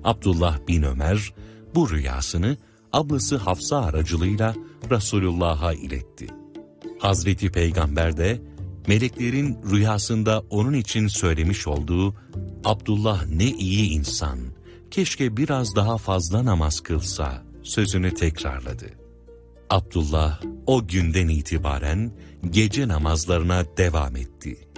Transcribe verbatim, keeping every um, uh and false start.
Abdullah bin Ömer bu rüyasını ablası Hafsa aracılığıyla Resulullah'a iletti. Hazreti Peygamber de meleklerin rüyasında onun için söylemiş olduğu "Abdullah ne iyi insan, keşke biraz daha fazla namaz kılsa" sözünü tekrarladı. Abdullah o günden itibaren gece namazlarına devam etti.